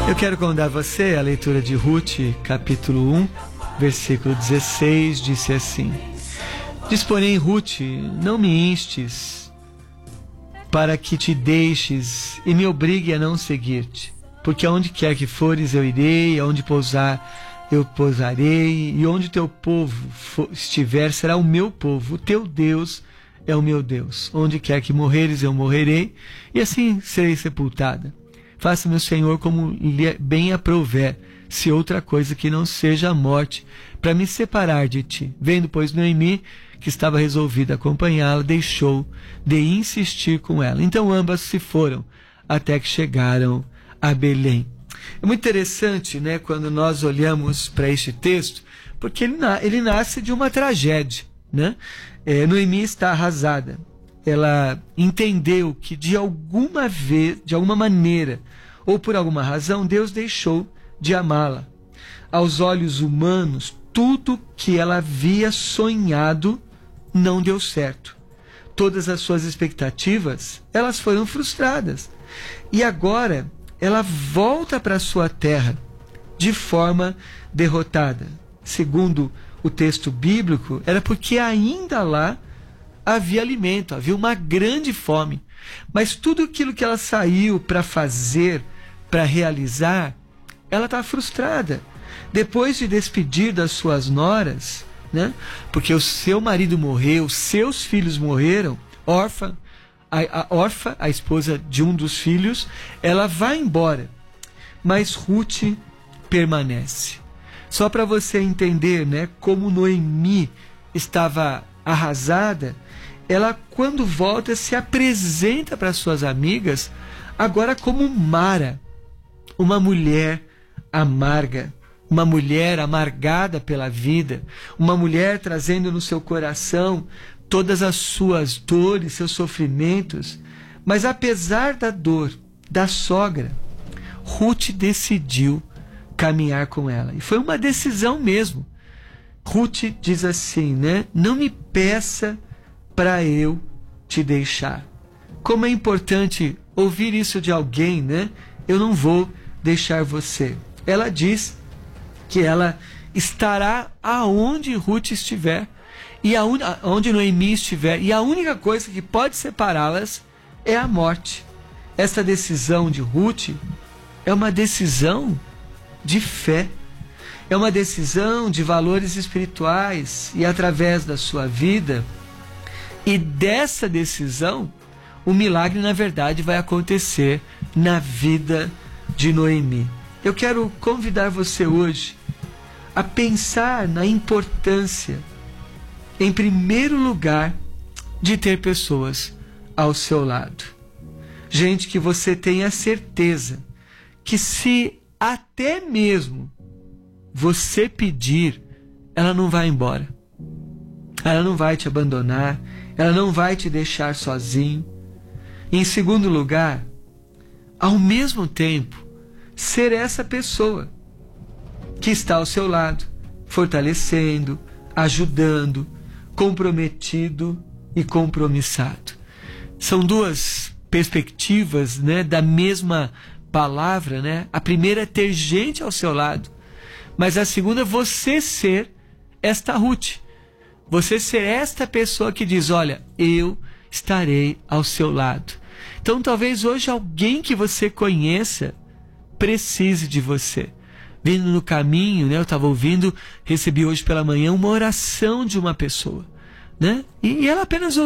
Eu quero convidar você à leitura de Ruth, capítulo 1, versículo 16, disse assim: Diz, porém, Ruth, não me instes para que te deixes e me obrigue a não seguir-te, porque aonde quer que fores eu irei, aonde pousar eu pousarei, e onde teu povo estiver será o meu povo, o teu Deus é o meu Deus. Onde quer que morreres eu morrerei, e assim serei sepultada. Faça-me o Senhor como lhe bem aprouver, se outra coisa que não seja a morte, para me separar de ti. Vendo, pois, Noemi, que estava resolvida a acompanhá-la, deixou de insistir com ela. Então ambas se foram, até que chegaram a Belém. É muito interessante, né, quando nós olhamos para este texto, porque ele nasce de uma tragédia, né? Noemi está arrasada. Ela entendeu que de alguma maneira, ou por alguma razão, Deus deixou de amá-la. Aos olhos humanos, tudo que ela havia sonhado não deu certo. Todas as suas expectativas, elas foram frustradas. E agora, ela volta para sua terra de forma derrotada. Segundo o texto bíblico, era porque ainda lá havia alimento, havia uma grande fome. Mas tudo aquilo que ela saiu para fazer, para realizar, ela está frustrada. Depois de despedir das suas noras, né? Porque o seu marido morreu, seus filhos morreram, órfã, a esposa de um dos filhos, ela vai embora. Mas Ruth permanece. Só para você entender, né, como Noemi estava arrasada, ela, quando volta, se apresenta para suas amigas, agora como Mara, uma mulher amarga, uma mulher amargada pela vida, uma mulher trazendo no seu coração todas as suas dores, seus sofrimentos. Mas apesar da dor da sogra, Ruth decidiu caminhar com ela. E foi uma decisão mesmo. Ruth diz assim, né? Não me peça para eu te deixar. Como é importante ouvir isso de alguém, né? Eu não vou deixar você. Ela diz que ela estará aonde Ruth estiver, e aonde Noemi estiver, e a única coisa que pode separá-las é a morte. Essa decisão de Ruth é uma decisão de fé, é uma decisão de valores espirituais, e através da sua vida e dessa decisão, o milagre, na verdade, vai acontecer na vida de Noemi. Eu quero convidar você hoje a pensar na importância, em primeiro lugar, de ter pessoas ao seu lado. Gente que você tenha certeza que, se até mesmo você pedir, ela não vai embora. Ela não vai te abandonar, ela não vai te deixar sozinho. Em segundo lugar, ao mesmo tempo, ser essa pessoa que está ao seu lado, fortalecendo, ajudando, comprometido e compromissado. São duas perspectivas, né, da mesma palavra, né? A primeira é ter gente ao seu lado, mas a segunda é você ser esta Ruth. Você ser esta pessoa que diz, olha, eu estarei ao seu lado. Então talvez hoje alguém que você conheça precise de você. Vindo no caminho, né, eu estava ouvindo, recebi hoje pela manhã uma oração de uma pessoa, né? E ela apenas